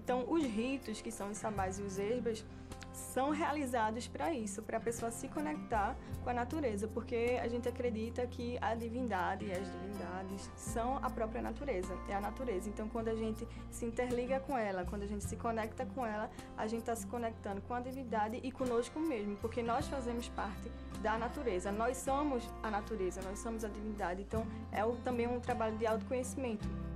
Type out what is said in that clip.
Então, os ritos, que são os sabás e os herbas, são realizados para isso, para a pessoa se conectar com a natureza, porque a gente acredita que a divindade e as divindades são a própria natureza, é a natureza. Então, quando a gente se interliga com ela, quando a gente se conecta com ela, a gente está se conectando com a divindade e conosco mesmo, porque nós fazemos parte da natureza, nós somos a natureza, nós somos a divindade. Então, é também um trabalho de autoconhecimento.